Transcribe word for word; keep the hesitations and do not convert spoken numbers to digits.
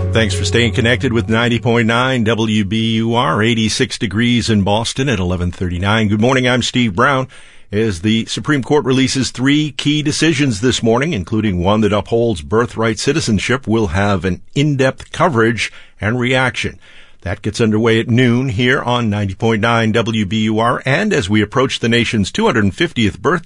Thanks for staying connected with ninety point nine W B U R, eighty-six degrees in Boston at eleven thirty-nine. Good morning, I'm Steve Brown. As the Supreme Court releases three key decisions this morning, including one that upholds birthright citizenship, we'll have an in-depth coverage and reaction. That gets underway at noon here on ninety point nine W B U R, and as we approach the nation's two hundred fiftieth birthday,